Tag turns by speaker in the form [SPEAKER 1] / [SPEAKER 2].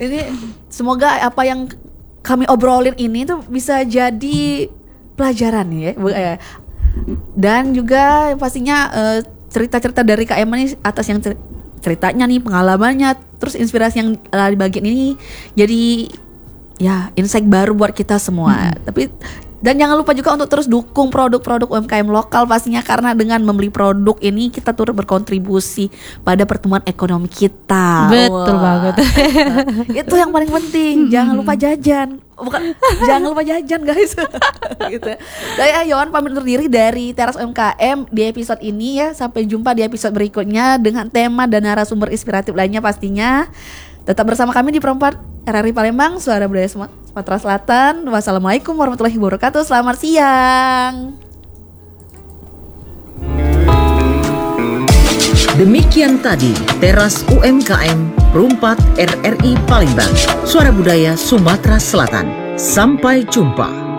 [SPEAKER 1] Ini semoga apa yang kami obrolin ini tuh bisa jadi pelajaran ya. Dan juga pastinya cerita-cerita dari Kak Emma nih atas yang ceritanya nih, pengalamannya, terus inspirasi yang di bagian ini jadi ya insight baru buat kita semua. Dan jangan lupa juga untuk terus dukung produk-produk UMKM lokal pastinya, karena dengan membeli produk ini kita turut berkontribusi pada pertumbuhan ekonomi kita.
[SPEAKER 2] Betul banget.
[SPEAKER 1] Itu yang paling penting. Jangan lupa jajan. Jangan lupa jajan guys. Gitu. Saya Yohan pamit undur diri dari Teras UMKM di episode ini ya. Sampai jumpa di episode berikutnya dengan tema dan narasumber inspiratif lainnya pastinya. Tetap bersama kami di Perempat RRI Palembang, Suara Budaya Sumatera Selatan. Wassalamualaikum warahmatullahi wabarakatuh. Selamat siang.
[SPEAKER 3] Demikian tadi Teras UMKM Perumpat RRI Palembang, Suara Budaya Sumatera Selatan. Sampai jumpa.